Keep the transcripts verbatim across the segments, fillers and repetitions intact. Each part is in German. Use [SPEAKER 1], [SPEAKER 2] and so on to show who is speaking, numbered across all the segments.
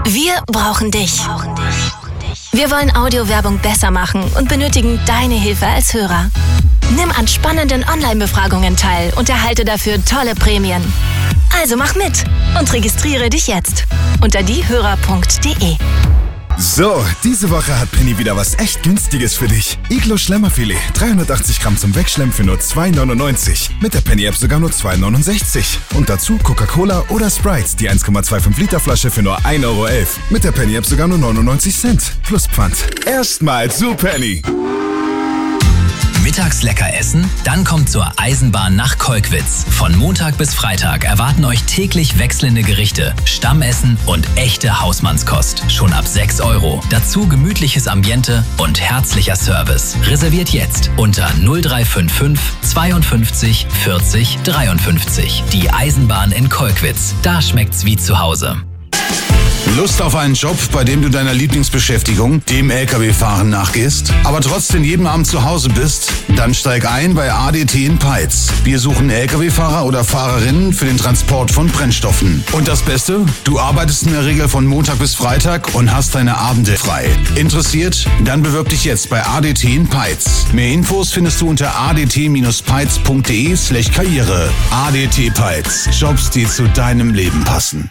[SPEAKER 1] Wir brauchen dich. Wir wollen Audiowerbung besser machen und benötigen deine Hilfe als Hörer. Nimm an spannenden Online-Befragungen teil und erhalte dafür tolle Prämien. Also mach mit und registriere dich jetzt unter diehörer punkt de.
[SPEAKER 2] So, diese Woche hat Penny wieder was echt Günstiges für dich. Iglo Schlemmerfilet, dreihundertachtzig Gramm zum Wegschlemmen für nur zwei neunundneunzig. Mit der Penny-App sogar nur zwei neunundsechzig. Und dazu Coca-Cola oder Sprite, die eins Komma fünfundzwanzig Liter Flasche für nur ein Euro elf. Mit der Penny-App sogar nur neunundneunzig Cent. Plus Pfand. Erstmal zu Penny.
[SPEAKER 3] Mittags lecker essen? Dann kommt zur Eisenbahn nach Kolkwitz. Von Montag bis Freitag erwarten euch täglich wechselnde Gerichte, Stammessen und echte Hausmannskost. Schon ab sechs Euro. Dazu gemütliches Ambiente und herzlicher Service. Reserviert jetzt unter null drei fünf fünf zweiundfünfzig vierzig dreiundfünfzig. Die Eisenbahn in Kolkwitz. Da schmeckt's wie zu Hause.
[SPEAKER 4] Lust auf einen Job, bei dem du deiner Lieblingsbeschäftigung, dem L K W-Fahren, nachgehst, aber trotzdem jeden Abend zu Hause bist? Dann steig ein bei A D T in Peitz. Wir suchen L K W-Fahrer oder Fahrerinnen für den Transport von Brennstoffen. Und das Beste? Du arbeitest in der Regel von Montag bis Freitag und hast deine Abende frei. Interessiert? Dann bewirb dich jetzt bei A D T in Peitz. Mehr Infos findest du unter a d t peitz punkt de slash karriere. A D T Peitz. Jobs, die zu deinem Leben passen.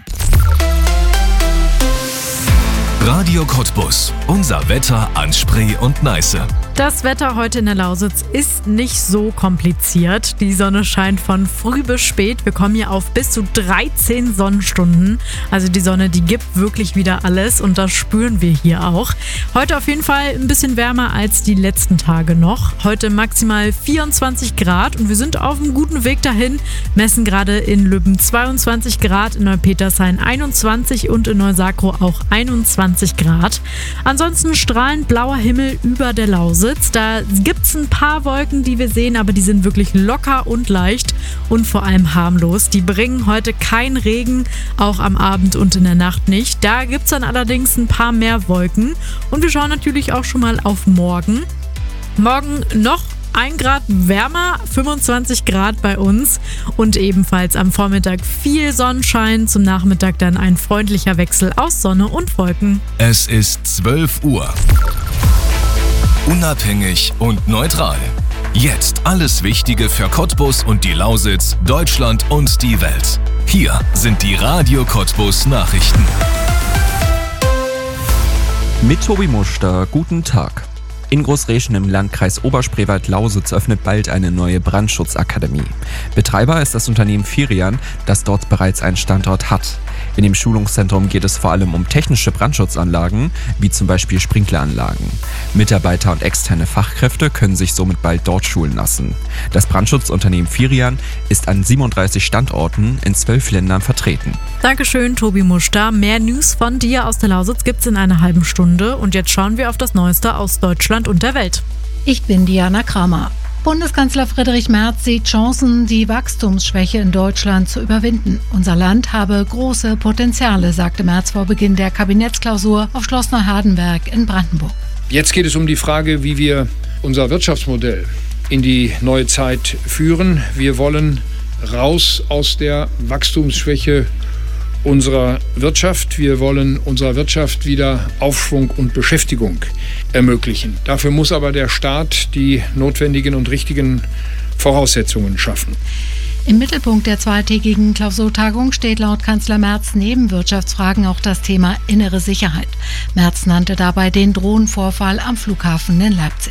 [SPEAKER 5] Radio Cottbus. Unser Wetter an Spree und Neiße.
[SPEAKER 6] Das Wetter heute in der Lausitz ist nicht so kompliziert. Die Sonne scheint von früh bis spät. Wir kommen hier auf bis zu dreizehn Sonnenstunden. Also die Sonne, die gibt wirklich wieder alles und das spüren wir hier auch. Heute auf jeden Fall ein bisschen wärmer als die letzten Tage noch. Heute maximal vierundzwanzig Grad und wir sind auf einem guten Weg dahin. Messen gerade in Lübben zweiundzwanzig Grad, in Neupetershain einundzwanzig und in Neusakro auch einundzwanzig Grad. Ansonsten strahlend blauer Himmel über der Lausitz. Da gibt es ein paar Wolken, die wir sehen, aber die sind wirklich locker und leicht und vor allem harmlos. Die bringen heute keinen Regen, auch am Abend und in der Nacht nicht. Da gibt es dann allerdings ein paar mehr Wolken und wir schauen natürlich auch schon mal auf morgen. Morgen noch ein Grad wärmer, fünfundzwanzig Grad bei uns und ebenfalls am Vormittag viel Sonnenschein, zum Nachmittag dann ein freundlicher Wechsel aus Sonne und Wolken.
[SPEAKER 5] Es ist zwölf Uhr. Unabhängig und neutral. Jetzt alles Wichtige für Cottbus und die Lausitz, Deutschland und die Welt. Hier sind die Radio Cottbus Nachrichten.
[SPEAKER 7] Mit Tobi Muster, guten Tag. In Großreschen im Landkreis Oberspreewald-Lausitz öffnet bald eine neue Brandschutzakademie. Betreiber ist das Unternehmen Firian, das dort bereits einen Standort hat. In dem Schulungszentrum geht es vor allem um technische Brandschutzanlagen, wie zum Beispiel Sprinkleranlagen. Mitarbeiter und externe Fachkräfte können sich somit bald dort schulen lassen. Das Brandschutzunternehmen Firian ist an siebenunddreißig Standorten in zwölf Ländern vertreten.
[SPEAKER 6] Dankeschön, Tobi Muster. Mehr News von dir aus der Lausitz gibt's in einer halben Stunde. Und jetzt schauen wir auf das Neueste aus Deutschland und der Welt.
[SPEAKER 8] Ich bin Diana Kramer. Bundeskanzler Friedrich Merz sieht Chancen, die Wachstumsschwäche in Deutschland zu überwinden. Unser Land habe große Potenziale, sagte Merz vor Beginn der Kabinettsklausur auf Schloss Neuhardenberg in Brandenburg.
[SPEAKER 9] Jetzt geht es um die Frage, wie wir unser Wirtschaftsmodell in die neue Zeit führen. Wir wollen raus aus der Wachstumsschwäche unserer Wirtschaft. Wir wollen unserer Wirtschaft wieder Aufschwung und Beschäftigung ermöglichen. Dafür muss aber der Staat die notwendigen und richtigen Voraussetzungen schaffen.
[SPEAKER 8] Im Mittelpunkt der zweitägigen Klausurtagung steht laut Kanzler Merz neben Wirtschaftsfragen auch das Thema innere Sicherheit. Merz nannte dabei den Drohnenvorfall am Flughafen in Leipzig.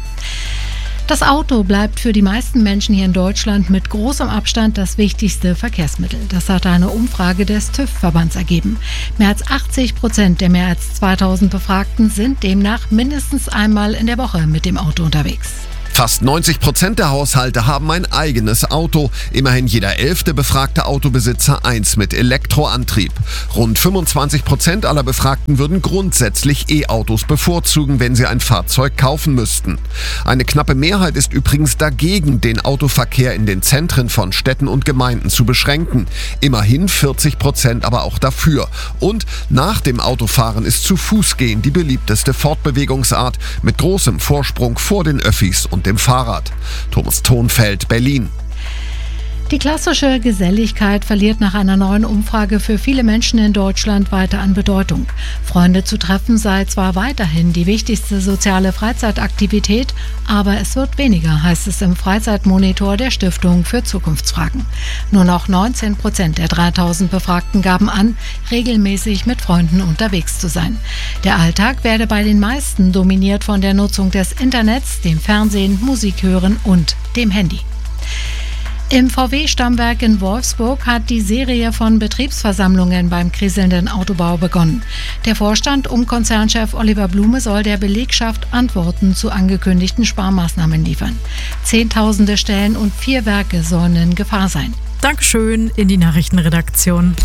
[SPEAKER 8] Das Auto bleibt für die meisten Menschen hier in Deutschland mit großem Abstand das wichtigste Verkehrsmittel. Das hat eine Umfrage des TÜV-Verbands ergeben. Mehr als achtzig Prozent der mehr als zweitausend Befragten sind demnach mindestens einmal in der Woche mit dem Auto unterwegs.
[SPEAKER 10] Fast neunzig Prozent der Haushalte haben ein eigenes Auto. Immerhin jeder elfte befragte Autobesitzer eins mit Elektroantrieb. Rund fünfundzwanzig Prozent aller Befragten würden grundsätzlich E-Autos bevorzugen, wenn sie ein Fahrzeug kaufen müssten. Eine knappe Mehrheit ist übrigens dagegen, den Autoverkehr in den Zentren von Städten und Gemeinden zu beschränken. Immerhin vierzig Prozent aber auch dafür. Und nach dem Autofahren ist zu Fuß gehen die beliebteste Fortbewegungsart mit großem Vorsprung vor den Öffis und dem Fahrrad. Thomas Thonfeld, Berlin.
[SPEAKER 8] Die klassische Geselligkeit verliert nach einer neuen Umfrage für viele Menschen in Deutschland weiter an Bedeutung. Freunde zu treffen sei zwar weiterhin die wichtigste soziale Freizeitaktivität, aber es wird weniger, heißt es im Freizeitmonitor der Stiftung für Zukunftsfragen. Nur noch neunzehn Prozent der dreitausend Befragten gaben an, regelmäßig mit Freunden unterwegs zu sein. Der Alltag werde bei den meisten dominiert von der Nutzung des Internets, dem Fernsehen, Musik hören und dem Handy. Im V W-Stammwerk in Wolfsburg hat die Serie von Betriebsversammlungen beim kriselnden Autobau begonnen. Der Vorstand um Konzernchef Oliver Blume soll der Belegschaft Antworten zu angekündigten Sparmaßnahmen liefern. Zehntausende Stellen und vier Werke sollen in Gefahr sein.
[SPEAKER 6] Dankeschön in die Nachrichtenredaktion.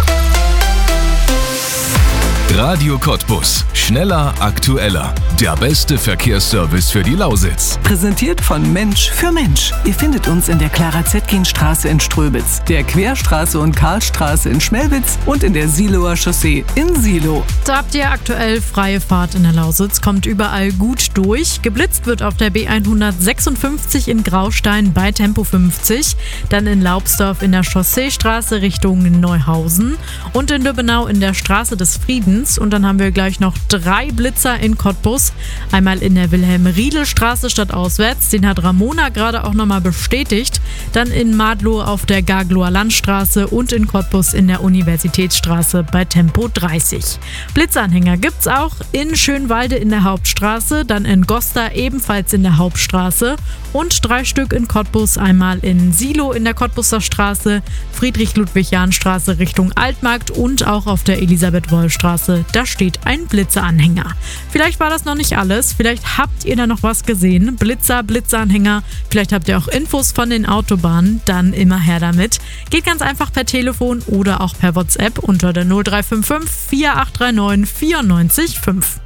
[SPEAKER 5] Radio Cottbus. Schneller, aktueller. Der beste Verkehrsservice für die Lausitz.
[SPEAKER 11] Präsentiert von Mensch für Mensch. Ihr findet uns in der Clara-Zetkin-Straße in Ströbitz, der Querstraße und Karlstraße in Schmelwitz und in der Siloer Chaussee in Silo.
[SPEAKER 6] Da habt ihr aktuell freie Fahrt in der Lausitz, kommt überall gut durch. Geblitzt wird auf der B hundertsechsundfünfzig in Graustein bei Tempo fünfzig, dann in Laubsdorf in der Chausseestraße Richtung Neuhausen und in Lübbenau in der Straße des Friedens. Und dann haben wir gleich noch drei Blitzer in Cottbus. Einmal in der Wilhelm-Riedel-Straße stadtauswärts, den hat Ramona gerade auch nochmal bestätigt. Dann in Madlow auf der Gagloer Landstraße und in Cottbus in der Universitätsstraße bei Tempo dreißig. Blitzanhänger gibt's auch in Schönwalde in der Hauptstraße, dann in Gosta ebenfalls in der Hauptstraße und drei Stück in Cottbus, einmal in Silo in der Cottbuser Straße, Friedrich-Ludwig-Jahn-Straße Richtung Altmarkt und auch auf der Elisabeth-Woll-Straße. Da steht ein Blitzeranhänger. Vielleicht war das noch nicht alles, vielleicht habt ihr da noch was gesehen. Blitzer, Blitzanhänger, vielleicht habt ihr auch Infos von den Autobahnen, dann immer her damit. Geht ganz einfach per Telefon oder auch per WhatsApp unter der null drei fünf fünf vier acht drei neun vier neun fünf.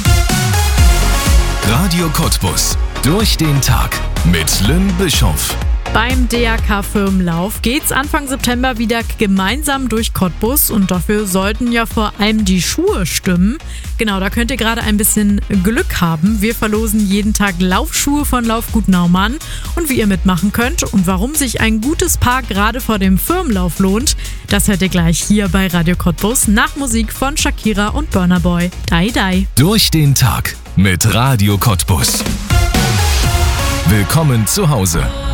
[SPEAKER 5] Radio Cottbus. Durch den Tag mit Lynn Bischoff.
[SPEAKER 6] Beim D R K-Firmenlauf geht's Anfang September wieder gemeinsam durch Cottbus und dafür sollten ja vor allem die Schuhe stimmen. Genau, da könnt ihr gerade ein bisschen Glück haben. Wir verlosen jeden Tag Laufschuhe von Laufgut Naumann und wie ihr mitmachen könnt und warum sich ein gutes Paar gerade vor dem Firmenlauf lohnt, das hört ihr gleich hier bei Radio Cottbus nach Musik von Shakira und Burna Boy. Dai Dai.
[SPEAKER 5] Durch den Tag mit Radio Cottbus. Willkommen zu Hause.